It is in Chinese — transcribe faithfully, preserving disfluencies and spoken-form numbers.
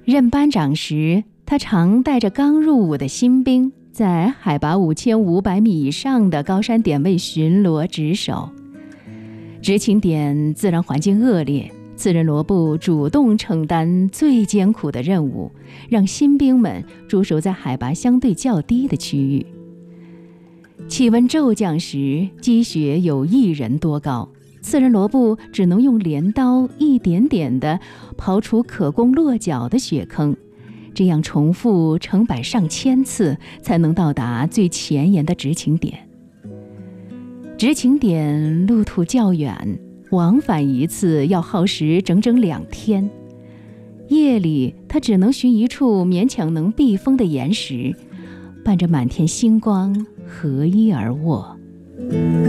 任班长时，他常带着刚入伍的新兵，在海拔五千五百米以上的高山点位巡逻值守。执勤点自然环境恶劣，次仁罗布主动承担最艰苦的任务，让新兵们驻守在海拔相对较低的区域。气温骤降时，积雪有一人多高，次仁罗布只能用镰刀一点点地刨除可供落脚的雪坑，这样重复成百上千次，才能到达最前沿的执勤点。执勤点路途较远，往返一次要耗时整整两天。夜里，他只能寻一处勉强能避风的岩石，伴着满天星光合衣而卧。